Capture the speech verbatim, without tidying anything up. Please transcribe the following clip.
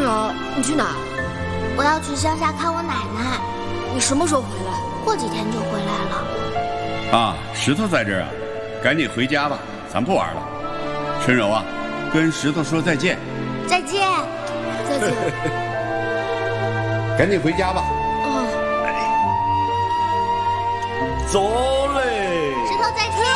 柔，你去哪儿？ 我要去乡下看我奶奶。 你什么时候回来？ 过几天就回来了。 啊，石头在这儿啊，赶紧回家吧，咱不玩了。春柔啊，跟石头说再见。 再见。 再见。 赶紧回家吧。 哦。 走嘞。 石头再见。